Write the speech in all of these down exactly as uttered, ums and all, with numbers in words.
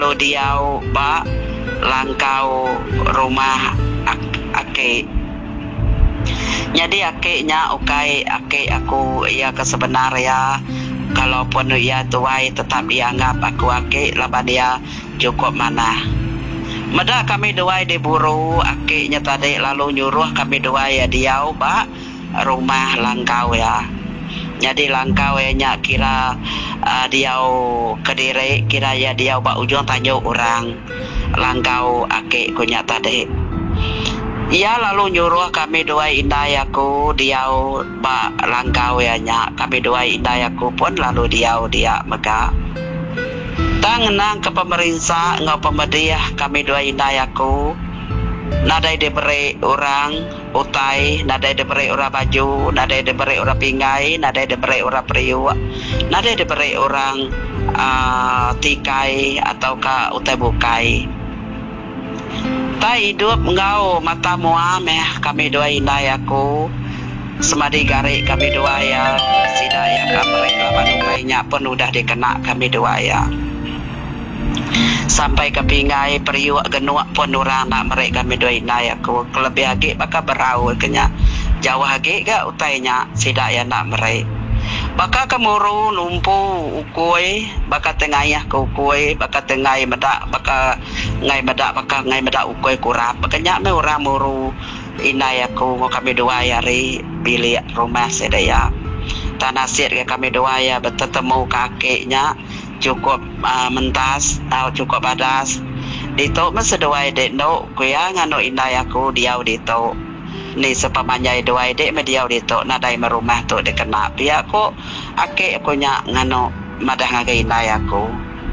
Lalu dia ba langkau rumah ake. Jadi akeknya ukai ake aku ia ke sebenarnya kalaupun ia tuai tetap dianggap aku ake laban dia cukup mana. Mada kami dua diburu akeknya tadi lalu nyuruh kami dua ya dia ba rumah langkau ya. Jadi langkau nya kira uh, dia Kediri kira ya dia ba ujung tanya orang langkau akek kunya tadi. Ia lalu nyuruh kami dua indai aku dia ba langkau ya nya kami dua indai aku pun lalu dia dia maka tang nang ke pemerintah ngau pemediah kami dua indai aku nadai diberi orang utai, nadai diberi orang baju, nadai diberi orang pingai, nadai diberi orang periuk, nadai diberi orang uh, tikai ataukah utai bukai. Tak hidup ngau mata muameh kami dua indai aku semadi garik kami dua ya tidak ya kami laban ukainya pun udah dikena kami dua ya sampai ke pingai periuk genuak pun orang nak mereka kami dua indai aku kelebih lagi bakal berau kenya jauh lagi ke utainya tidak ya nak mereka bakal kemuru numpu ukui bakal tengayah ke ukui bakal tengai medak bakal ngai medak bakal ngai medak ukui kurap bakanya me orang muru indai aku mau kami dua hari bilik rumah sedaya tanah sir ke kami dua ya bertemu kakeknya cukup uh, mentas atau cukup badas dito maseduai dek no kuya ngano indai aku diau dito ni sepamanya dua dek mediau dito nadai merumah tu dikena pia ko ake aku nya ngano madah ngagai indai aku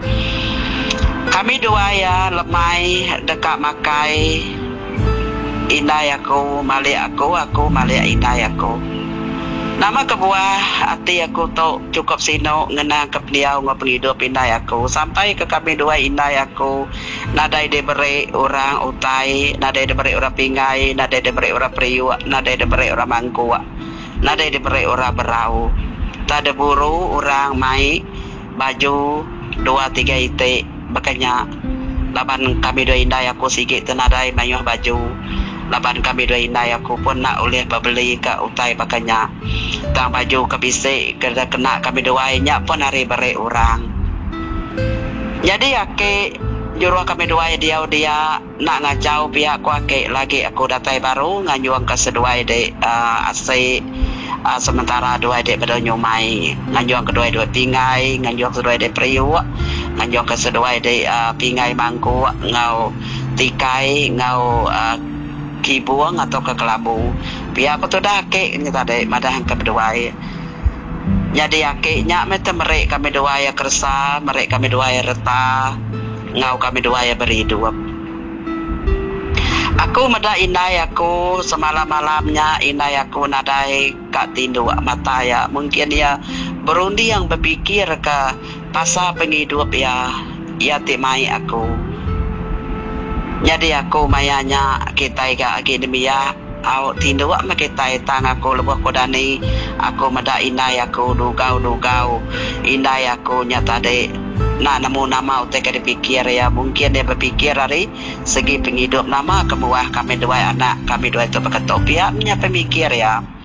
kami dua ya lemai dekat makai indai aku mali aku aku mali indai aku nama kebuah hati aku tu cukup sino ngena ke beliau ngau penghidup indai aku sampai ke kami dua indai aku nadai diberi orang utai nadai diberi orang pingai nadai diberi orang periuk nadai diberi orang mangku nadai diberi orang berau tak ada buru orang mai baju dua tiga itik makanya laban kami dua indai aku sikit tenadai mayuh baju laban kami dua indai aku pun nak oleh berbeli ke utai pakanya tang baju kebisik kena kena kami dua nya pun hari beri orang jadi ake juru kami dua dia dia nak ngajau pihak ku ake lagi aku datai baru nganyuang ke sedua de uh, asik uh, sementara dua de pada nyumai nganyuang kedua dua pingai nganyuang kedua de periuk nganyuang ke sedua de uh, pingai mangku ngau tikai ngau uh, kibuang atau ke kelabu pihak aku tu dah ake ni tadi madah ke berdua jadi ake nyak mete merek kami dua ya kersa merek kami dua ya reta ngau kami dua ya berhidup aku madah indai aku semalam-malamnya indai aku nadai kat tindu mata ya mungkin ya berundi yang berpikir ke pasal penghidup ya ya timai aku jadi aku mayanya kita iga akademia au tindu mak kita tang aku lebih kodani aku mada indai aku dugau dugau indai aku nyata de nak nemu nama utek dipikir ya mungkin dia berpikir hari segi penghidup nama kemuah kami dua anak kami dua itu berkata pihaknya pemikir ya